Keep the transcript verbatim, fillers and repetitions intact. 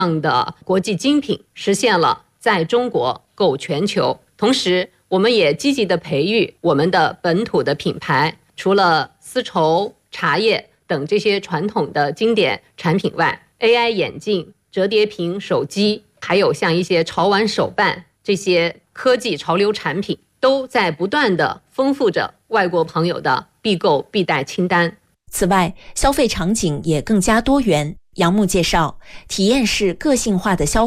的国际精品，实现了在中国购全球。同时，我们也积极地培育我们的本土的品牌，除了丝绸、茶叶等这些传统的经典产品外， A I 眼镜、折叠屏手机，还有像一些潮玩手办，这些科技潮流产品都在不断地丰富着外国朋友的必购必带清单。 此外，消费场景也更加多元。杨牧介绍，体验式个性化的消